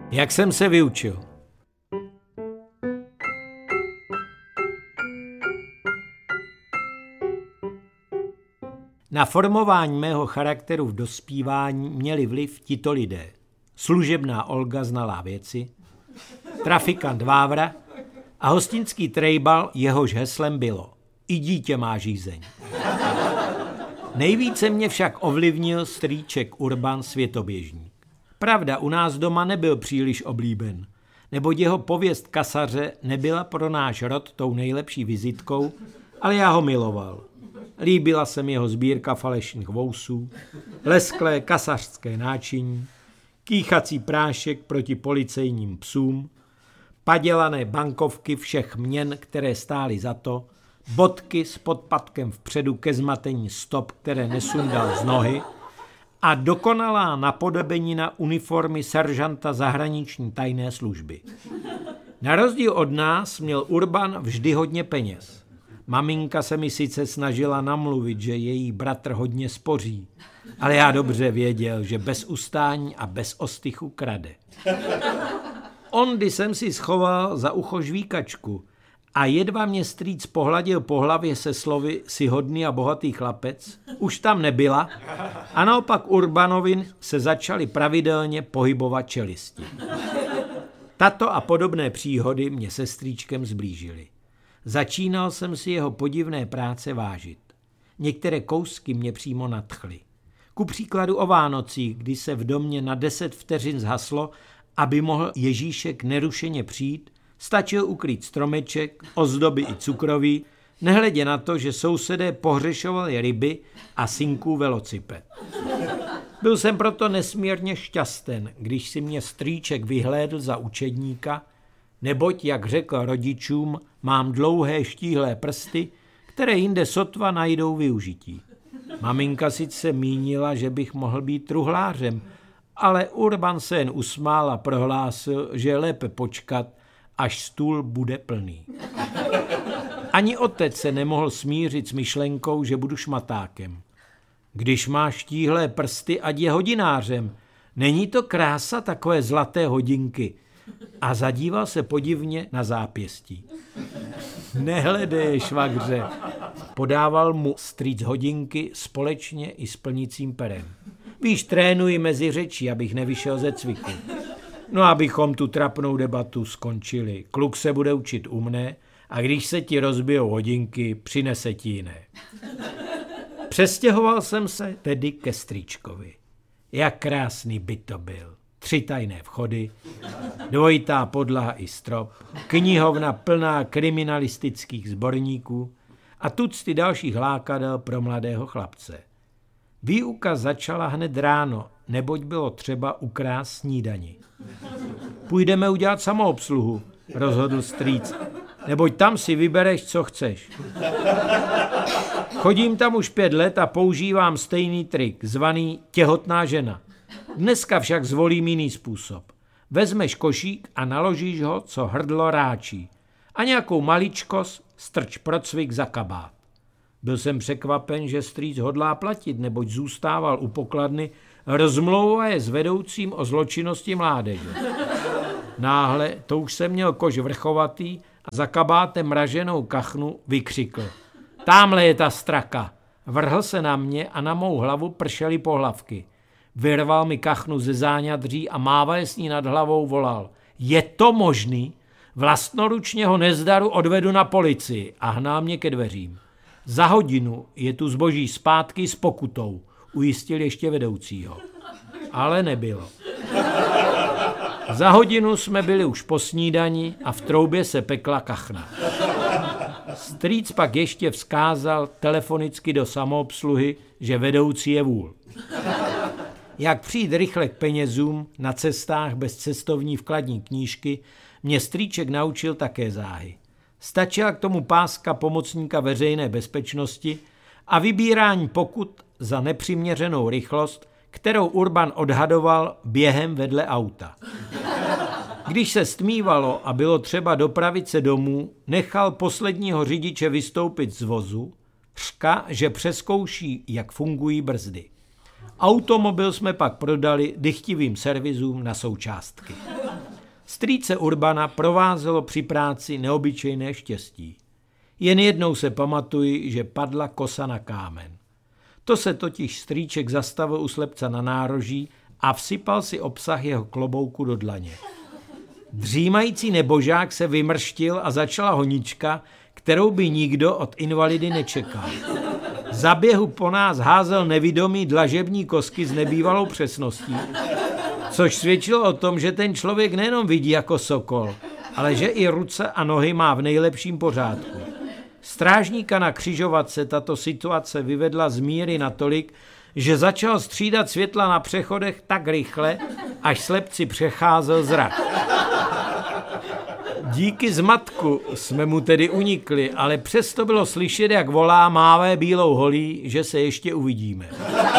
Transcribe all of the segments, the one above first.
Jak jsem se vyučil? Na formování mého charakteru v dospívání měli vliv tito lidé. Služebná Olga znalá věci, trafikant Vávra a hostinský trejbal, jehož heslem bylo: I dítě má žízeň. Nejvíce mě však ovlivnil strýček Urban Světoběžník. Pravda, u nás doma nebyl příliš oblíben, neboť jeho pověst kasaře nebyla pro náš rod tou nejlepší vizitkou, ale já ho miloval. Líbila se mi jeho sbírka falešných vousů, lesklé kasařské náčiní, kýchací prášek proti policejním psům, padělané bankovky všech měn, které stály za to, bodky s podpatkem vpředu ke zmatení stop, které nesundal z nohy, a dokonalá napodobenina uniformy seržanta zahraniční tajné služby. Na rozdíl od nás měl Urban vždy hodně peněz. Maminka se mi sice snažila namluvit, že její bratr hodně spoří, ale já dobře věděl, že bez ustání a bez ostychu krade. Ondy jsem si schoval za ucho žvíkačku a jedva mě strýc pohladil po hlavě se slovy "si hodný a bohatý chlapec", už tam nebyla a naopak Urbanovi se začaly pravidelně pohybovat čelisti. Tato a podobné příhody mě se strýčkem zblížily. Začínal jsem si jeho podivné práce vážit. Některé kousky mě přímo nadchly. Ku příkladu o Vánocích, kdy se v domě na 10 vteřin zhaslo, aby mohl Ježíšek nerušeně přijít, stačil ukrýt stromeček, ozdoby i cukroví, nehledě na to, že sousedé pohřešovali ryby a synků velociped. Byl jsem proto nesmírně šťasten, když si mě strýček vyhlédl za učedníka, neboť, jak řekl rodičům, mám dlouhé štíhlé prsty, které jinde sotva najdou využití. Maminka sice mínila, že bych mohl být truhlářem, ale Urban se jen usmál a prohlásil, že je lépe počkat, až stůl bude plný. Ani otec se nemohl smířit s myšlenkou, že budu šmatákem. Když máš štíhlé prsty, ať je hodinářem. Není to krása takové zlaté hodinky? A zadíval se podivně na zápěstí. Nehledej, švagře, podával mu strýc hodinky společně i s plnicím perem. Víš, trénuji mezi řečí, abych nevyšel ze cviku. No, abychom tu trapnou debatu skončili. Kluk se bude učit u mne a když se ti rozbijou hodinky, přinese ti jiné. Přestěhoval jsem se tedy ke strýčkovi. Jak krásný byt to byl. 3 tajné vchody, dvojitá podlaha i strop, knihovna plná kriminalistických sborníků a tucty dalších lákadel pro mladého chlapce. Výuka začala hned ráno, neboť bylo třeba ukrást snídani. Půjdeme udělat samoobsluhu, rozhodl strýc, neboť tam si vybereš, co chceš. Chodím tam už 5 let a používám stejný trik, zvaný těhotná žena. Dneska však zvolím jiný způsob. Vezmeš košík a naložíš ho, co hrdlo ráčí. A nějakou maličkost strč procvik za kabát. Byl jsem překvapen, že strýc hodlá platit, neboť zůstával u pokladny, rozmlouvaje s vedoucím o zločinnosti mládeže. Náhle, to už jsem měl koš vrchovatý a za kabátem mraženou kachnu vykřikl. Támhle je ta straka. Vrhl se na mě a na mou hlavu pršely pohlavky. Vyrval mi kachnu ze záňadří a mávaje s ní nad hlavou volal. Je to možný? Vlastnoručně ho nezdaru odvedu na policii a hnal mě ke dveřím. Za hodinu je tu zboží zpátky s pokutou, ujistil ještě vedoucího. Ale nebylo. Za hodinu jsme byli už po snídani a v troubě se pekla kachna. Strýc pak ještě vzkázal telefonicky do samoobsluhy, že vedoucí je vůl. Jak přijít rychle k penězům na cestách bez cestovní vkladní knížky, mě strýček naučil také záhy. Stačila k tomu páska pomocníka veřejné bezpečnosti a vybírání pokut za nepřiměřenou rychlost, kterou Urban odhadoval během vedle auta. Když se stmívalo a bylo třeba dopravit se domů, nechal posledního řidiče vystoupit z vozu, řka, že přezkouší, jak fungují brzdy. Automobil jsme pak prodali dychtivým servisům na součástky. Strýce Urbana provázelo při práci neobyčejné štěstí. Jen jednou se pamatuji, že padla kosa na kámen. To se totiž strýček zastavil u slepce na nároží a vsypal si obsah jeho klobouku do dlaně. Dřímající nebožák se vymrštil a začala honička, kterou by nikdo od invalidy nečekal. Za běhu po nás házel nevidomý dlažební kosky s nebývalou přesností, což svědčilo o tom, že ten člověk nejenom vidí jako sokol, ale že i ruce a nohy má v nejlepším pořádku. Strážníka na křižovatce tato situace vyvedla z míry natolik, že začal střídat světla na přechodech tak rychle, až slepci přecházel zrak. Díky zmatku jsme mu tedy unikli, ale přesto bylo slyšet, jak volá mávé bílou holí, že se ještě uvidíme.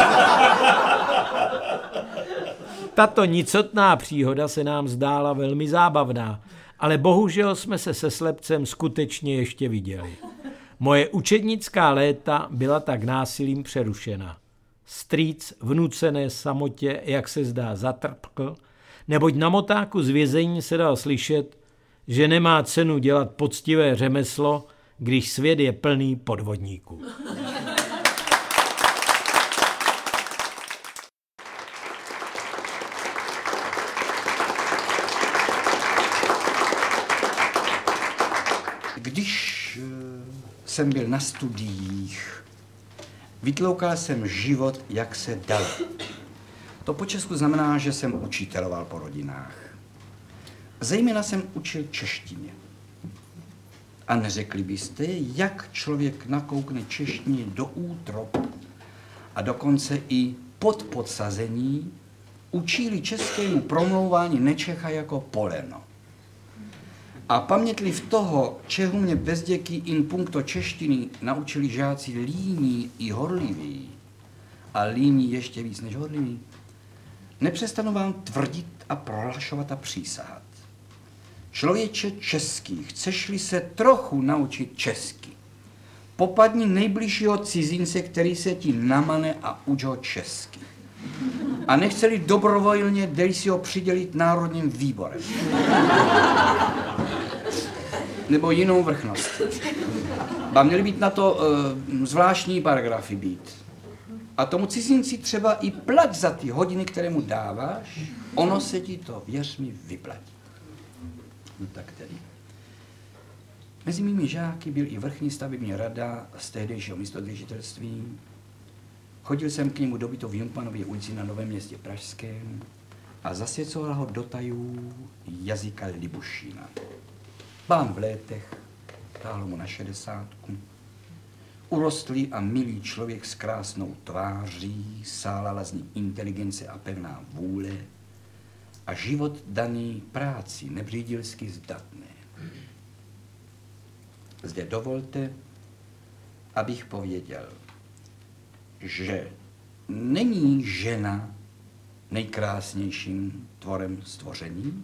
Tato nicotná příhoda se nám zdála velmi zábavná, ale bohužel jsme se slepcem skutečně ještě viděli. Moje učednická léta byla tak násilím přerušena. Strýc v nucené samotě, jak se zdá, zatrpkl, neboť na motáku z vězení se dal slyšet, že nemá cenu dělat poctivé řemeslo, když svět je plný podvodníků. Když jsem byl na studiích, vytloukal jsem život, jak se dalo. To po česku znamená, že jsem učiteloval po rodinách. Zejména jsem učil češtině. A neřekli byste, jak člověk nakoukne češtině do útrob a dokonce i pod podsazení učili českému promlouvání Nečecha jako poleno. A pamětliv toho, čeho mě bezděky in puncto češtiny naučili žáci líní i horliví, a líní ještě víc než horliví, nepřestanu vám tvrdit a prohlašovat a přísahat. Člověče český, chceš-li se trochu naučit česky, popadni nejbližšího cizince, který se ti namane a uč ho česky. A nechceli dobrovolně, dej si ho přidělit národním výborem. Nebo jinou vrchnost. Ba měly být na to zvláštní paragrafy být. A tomu cizinci třeba i plať za ty hodiny, které mu dáváš, ono se ti to, věř mi, vyplatí. No tak tedy. Mezi mými žáky byl i vrchní stavební rada z tehdejšího místodržitelství. Chodil jsem k němu do bytu v Jumpanově ulici na Novém Městě pražském a zasvěcoval ho do tajů jazyka Libušina. Pán v létech, táhlo mu na 60. Urostlý a milý člověk s krásnou tváří, sálala z ní inteligence a pevná vůle a život daný práci nebřídilsky zdatné. Zde dovolte, abych pověděl, že není žena nejkrásnějším tvorem stvoření,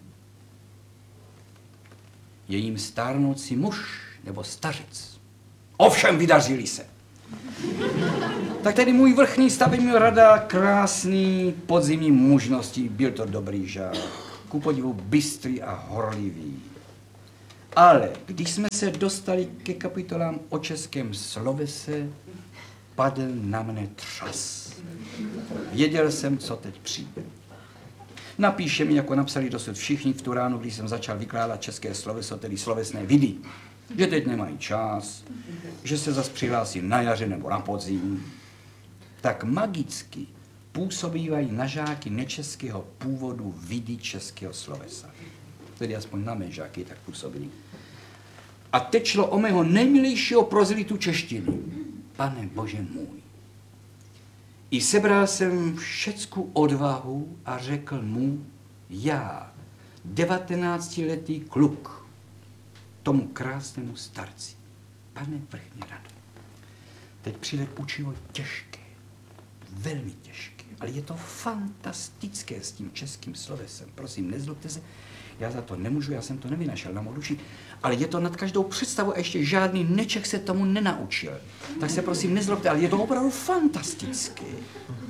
je jim stárnoucí muž nebo stařec. Ovšem vydařili se. Tak tedy můj vrchní stavební rada, krásný podzimní mužností, byl to dobrý žák, ku podivu bystrý a horlivý. Ale když jsme se dostali ke kapitolám o českém slovese, padl na mne třas. Věděl jsem, co teď přijde. Napíše mi, jako napsali dosud všichni v tu ránu, když jsem začal vykládat české sloveso, tedy slovesné vidy, že teď nemají čas, že se zas přihlásí na jaře nebo na podzim. Tak magicky působívají na žáky nečeského původu vidy českého slovesa. Tedy aspoň na mé žáky tak působí. A teď šlo o mého nejmilejšího prozelitu češtiny. Pane Bože můj. I sebral jsem všecku odvahu a řekl mu, já, 19letý kluk, tomu krásnému starci, pane vrchní rado, teď přijde učivo těžké, velmi těžké, ale je to fantastické s tím českým slovesem. Prosím, nezlobte se, já za to nemůžu, já jsem to nevynašel na mou duši, ale je to nad každou představu a ještě žádný Nečech se tomu nenaučil. Tak se prosím nezlobte, ale je to opravdu fantastické.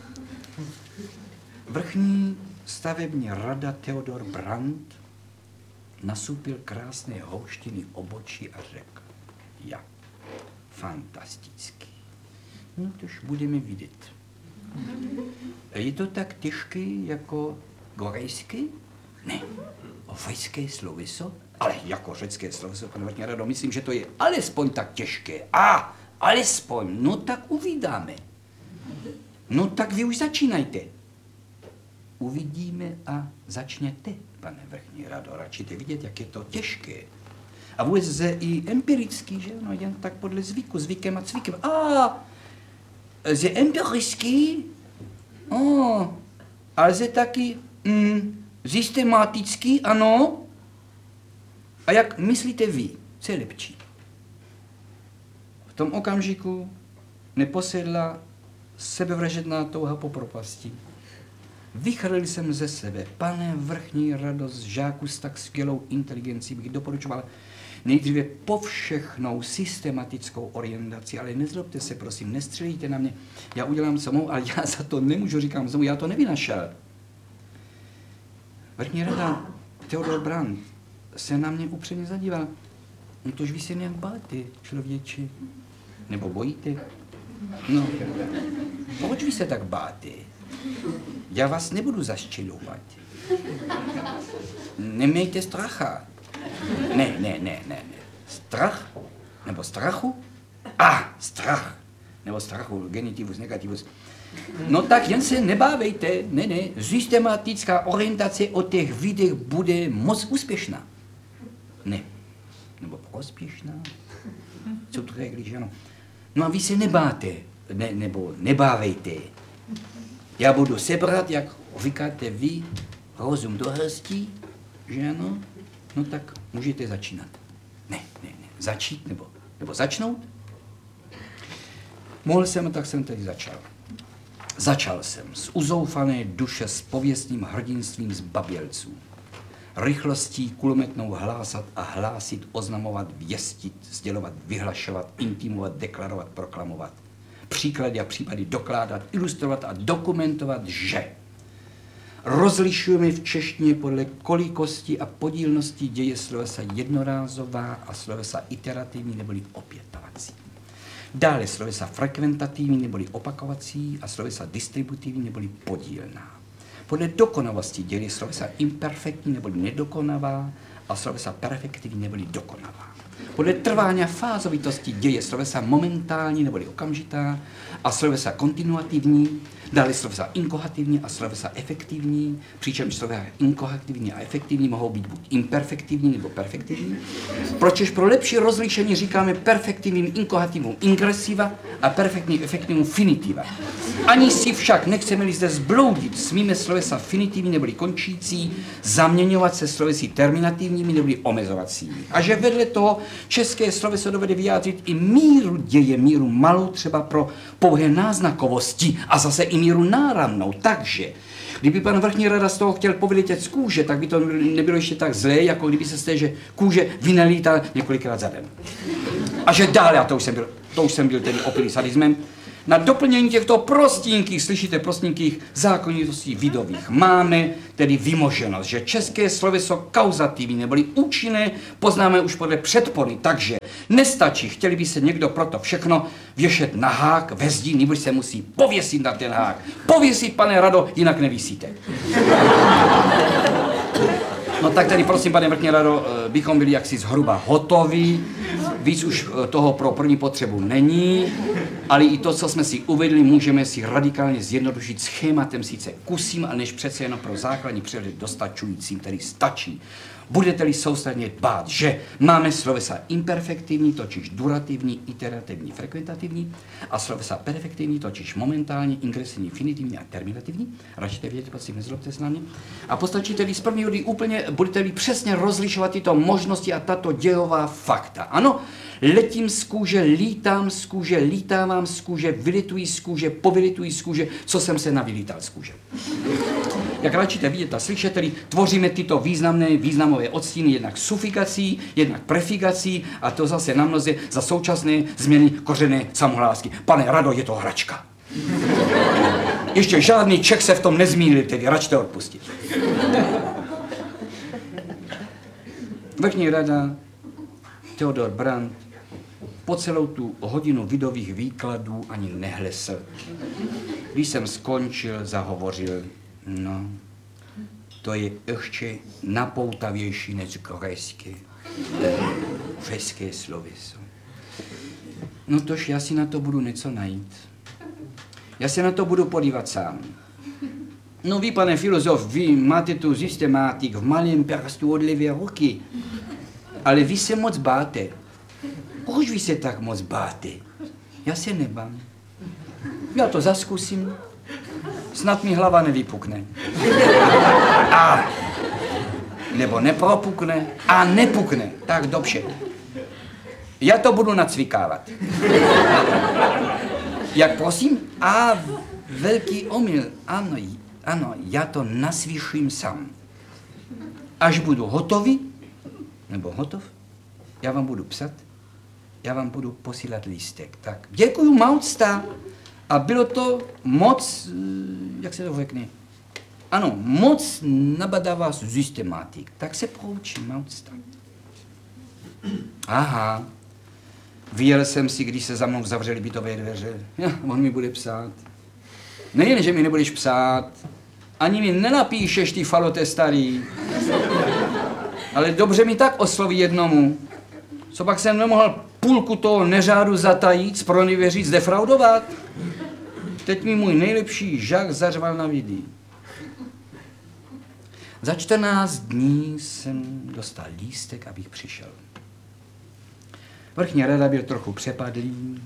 Vrchní stavební rada Theodor Brandt nasupil krásné houštiny obočí a řekl, ja, fantastický. No tož budeme vidět. Je to tak těžký jako korejský? Ne, ovejské sloveso? Ale jako řecké sloveso, pane vrchní rado, myslím, že to je alespoň tak těžké. Alespoň, no tak uvidíme. No tak vy už začínajte. Uvidíme a začněte, pane vrchní rado. Radšíte vidět, jak je to těžké. A vůbec i empirický, že? No jen tak podle zvyku, zvykem a cvikem. Ze empirický? Ale ze taky systematický, ano. A jak myslíte vy, co je lepší? V tom okamžiku neposedla sebevražedná touha po propasti. Vychrlil jsem ze sebe, pane vrchní radost žáků s tak skvělou inteligencí bych doporučoval nejdříve povšechnou systematickou orientaci, ale nezlobte se, prosím, nestřelíte na mě, já udělám samou, ale já za to nemůžu, říkám samou, já to nevynašel. Vrchní rada Theodor Brandt se na mě upřeně zadíval. No tož vy se nějak báte, člověče, nebo bojíte? No, proč vy se tak báte? Já vás nebudu zaštělovat. Nemějte stracha. Ne. Strach? Nebo strachu? Strach. Nebo strachu, genitivus, negativus. No tak jen se nebávejte. Ne. Systematická orientace o těch videch bude moc úspěšná. Ne. Nebo prospěšná? Co to řekli, že ano? No a vy se nebáte. Nebo nebávejte. Já budu sebrat, jak říkáte vy, rozum do hrstí, že ano? No tak můžete začínat. Ne. Začít nebo začnout? Mohl jsem, tak jsem tedy začal. Začal jsem z uzoufané duše s pověstným hrdinstvím zbabělců. Rychlostí kulometnou hlásat a hlásit, oznamovat, věstit, sdělovat, vyhlašovat, intimovat, deklarovat, proklamovat. Příklady a případy dokládat, ilustrovat a dokumentovat, že rozlišujeme v češtině podle kolikosti a podílnosti děje slovesa jednorázová a slovesa iterativní neboli opětovací. Dále slovesa frekventativní neboli opakovací a slovesa distributivní neboli podílná. Podle dokonavosti děje slovesa imperfektní neboli nedokonavá a slovesa perfektivní neboli dokonavá. Podle trvání a fázovitosti děje slovesa momentální neboli okamžitá a slovesa kontinuativní, dále slovesa inkohativní a slovesa efektivní, přičemž slovesa inkohativní a efektivní mohou být buď imperfektivní nebo perfektivní. Pročež pro lepší rozlišení říkáme perfektivním inkohativum ingresiva a perfektním efektivum finitiva. Ani si však nechceme-li zde zbloudit, smíme slovesa finitivní neboli končící zaměňovat se slovesy terminativními neboli omezovacími. A že vedle toho české sloveso dovede vyjádřit i míru děje, míru malou třeba pro pouhé náznakovosti a zase i míru náramnou. Takže, kdyby pan vrchní rada z toho chtěl povyletět z kůže, tak by to nebylo ještě tak zlé, jako kdyby se z té kůže vynalítal několikrát za den. A že dále, a to už jsem byl tedy opilý sadismem, na doplnění těchto prostinkých, slyšíte, prostinkých zákonitostí vidových máme tedy vymoženost, že české sloveso kauzativní neboli účinné poznáme už podle předpony, takže nestačí, chtěli by se někdo proto všechno věšet na hák ve zdi, nebo se musí pověsit na ten hák. Pověsit, pane rado, jinak nevisíte. No tak tedy prosím, pane vrchní rado, bychom byli jaksi zhruba hotoví. Víc už toho pro první potřebu není, ale i to, co jsme si uvedli, můžeme si radikálně zjednodušit schématem sice kusím, ale než přece jenom pro základní přehled dostačujícím, který stačí. Budete-li soustavně dbát, že máme slovesa imperfektivní, totiž durativní, iterativní, frekventativní, a slovesa perfektivní, totiž momentální, ingresivní, finitivní a terminativní. Radšíte vědět, prosím, nezlobte se na mě. A postačíte-li z první hody úplně, budete-li přesně rozlišovat tyto možnosti a tato dějová fakta. Ano, letím z kůže, lítám z kůže, lítávám z kůže, vylituji z kůže, povylituji z kůže, co jsem se navylítal z kůže. Jak radšíte vidět a slyšet, tedy tvoříme tyto významové odstíny jednak sufikací, jednak prefikací a to zase na mnoze za současné změny kořenné samohlásky. Pane rado, je to hračka. Ještě žádný Čech se v tom nezmýlil, tedy račte odpustit. Vrchní rada Theodor Brandt po celou tu hodinu vidových výkladů ani nehlesl. Když jsem skončil, zahovořil, no, to je ještě napoutavější než české sloveso. No tož já si na to budu něco najít. Já se na to budu podívat sám. No vy, pane filozof, vy máte tu systematik v malém prstu od levé ruky, ale vy se moc báte. Proč vy se tak moc báte? Já se nebám. Já to zaskusím. Snad mi hlava nevypukne. A nebo nepropukne a nepukne. Tak dobře. Já to budu nacvikávat. Jak prosím? A velký omyl. Ano, já to naslyším sám. Až budu hotový, nebo hotov, já vám budu psat, já vám budu posílat lístek. Tak, děkuju moc. A bylo to moc, jak se to řekne? Ano, moc nabadává systematik. Tak se poučím moc. Aha. Vyjel jsem si, když se za mnou zavřely bytové dveře. On mi bude psát. Nejen, že mi nebudeš psát, ani mi nenapíšeš ty falote starý. Ale dobře mi tak osloví jednomu. Co pak jsem nemohl půlku toho neřádu zatajít, zpronevěřit, zdefraudovat? Teď mi můj nejlepší žák zařval na vidy. Za 14 dní jsem dostal lístek, abych přišel. Vrchní rada byl trochu přepadlý,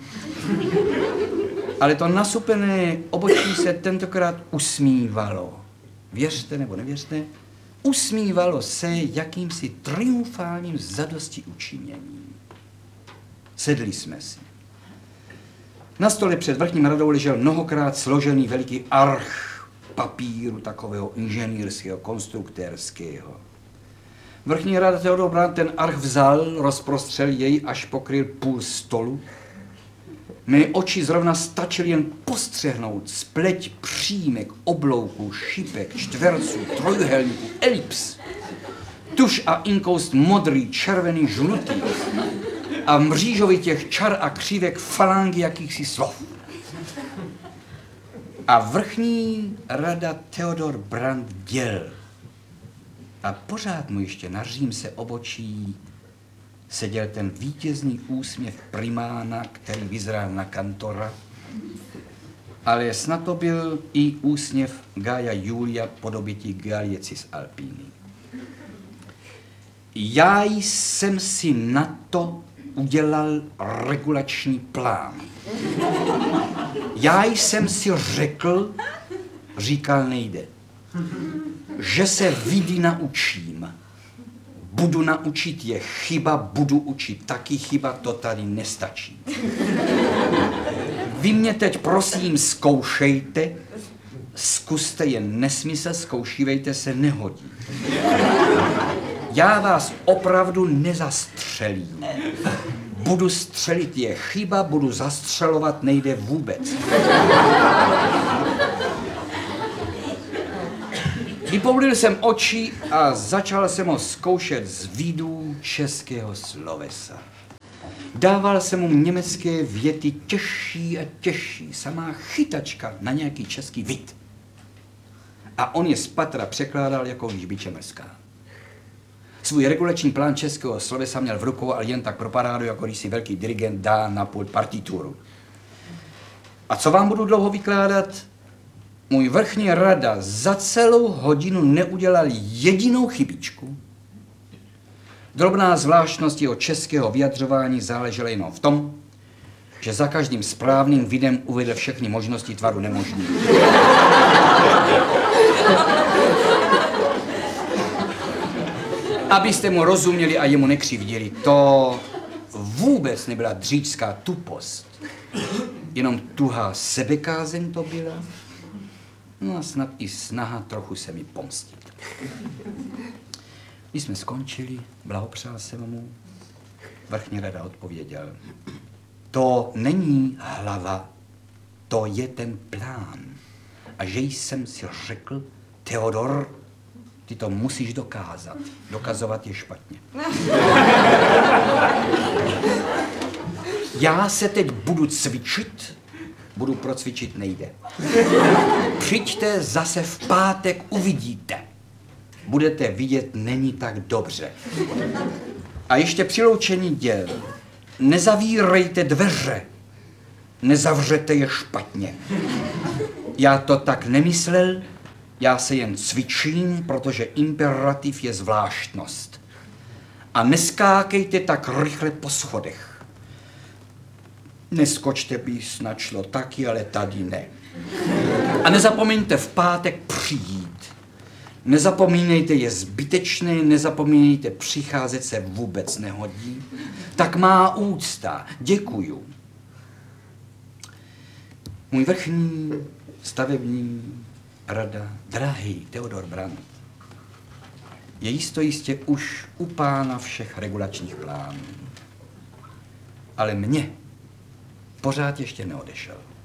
ale to nasupené obočí se tentokrát usmívalo. Věřte nebo nevěřte, usmívalo se jakýmsi triumfálním zadosti učiněním. Sedli jsme si. Na stole před vrchním radou ležel mnohokrát složený veliký arch papíru takového inženýrského, konstruktérského. Vrchní rada Theodor Brandt ten arch vzal, rozprostřel jej, až pokryl půl stolu. Mé oči zrovna stačily jen postřehnout spleť přímek, oblouků, šipek, čtverců, trojuhelníků, elips, tuš a inkoust modrý, červený, žlutý a mřížovitých čar a křívek falangy jakýchsi slov. A vrchní rada Theodor Brandt děl. A pořád mu ještě na římse obočí seděl ten vítězný úsměv primána, který vyzral na kantora, ale snad to byl i úsměv Gaia Julia podobití Galiecis Alpini. Já jsem si na to udělal regulační plán. Já jsem si řekl, říkal nejde, že se vidy naučím. Budu naučit je chyba, budu učit taky chyba, to tady nestačí. Vy mě teď prosím zkoušejte, zkuste jen nesmysl, zkoušívejte se, nehodí. Já vás opravdu nezastřelím. Budu střelit je chyba, budu zastřelovat nejde vůbec. Vypoudil jsem oči a začal jsem ho zkoušet z vidů českého slovesa. Dával jsem mu německé věty těžší a těžší, samá chytačka na nějaký český vid. A on je z patra překládal, jako když by čemrská. Svůj regulační plán českého slovesa měl v rukou, ale jen tak pro parádu, jako když si velký dirigent dá na pult partituru. A co vám budu dlouho vykládat? Můj vrchní rada za celou hodinu neudělal jedinou chybičku. Drobná zvláštnost jeho českého vyjadřování záležela jenom v tom, že za každým správným videm uvedl všechny možnosti tvaru nemožný. Abyste mu rozuměli a jemu nekřivdili, to vůbec nebyla dříčská tupost. Jenom tuhá sebekázeň to byla. No a snad i snaha trochu se mi pomstit. Když jsme skončili, blahopřál jsem mu. Vrchní rada odpověděl. To není hlava, to je ten plán. A že jsem si řekl, Theodor, Ty to musíš dokázat. Dokazovat je špatně. Já se teď budu cvičit, budu procvičit nejde. Přijďte zase v pátek, uvidíte. Budete vidět, není tak dobře. A ještě přiloučení děl. Nezavírejte dveře. Nezavřete je špatně. Já to tak nemyslel, já se jen cvičím, protože imperativ je zvláštnost. A neskákejte tak rychle po schodech. Neskočte, by snad šlo taky, ale tady ne. A nezapomeňte v pátek přijít. Nezapomínejte, je zbytečné, nezapomínejte, přicházet se vůbec nehodí. Tak má úcta, děkuju. Můj vrchní stavební rada, drahý Theodor Brandt, je jistě už u pána všech regulačních plánů. Ale mě pořád ještě neodešel.